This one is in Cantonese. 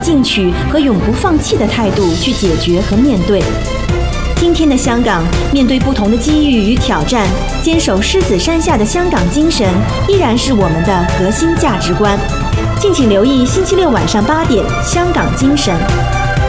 进取和永不放弃的态度去解决和面对。今天的香港，面对不同的机遇与挑战，坚守狮子山下的香港精神，依然是我们的核心价值观。敬请留意星期六晚上8点，《香港精神》。